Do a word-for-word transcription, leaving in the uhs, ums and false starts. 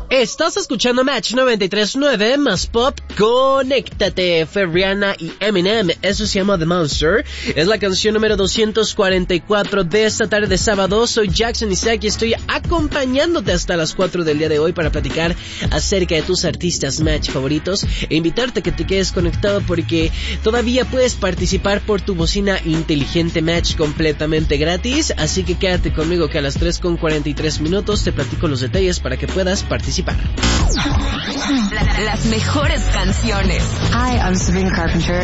Estás escuchando Match noventa y tres punto nueve más Pop. Conéctate. Fue Rihanna y Eminem. Eso se llama The Monster. Es la canción número doscientos cuarenta y cuatro de esta tarde de sábado. Soy Jackson Isaac y estoy acompañándote hasta las cuatro del día de hoy para platicar acerca de tus artistas Match favoritos e invitarte a que te quedes conectado porque todavía puedes participar por tu bocina inteligente Match completamente gratis. Así que quédate conmigo que a las tres con cuarenta y tres minutos te platico los detalles para que puedas participar. Las mejores canciones. Hi, I'm Sabrina Carpenter.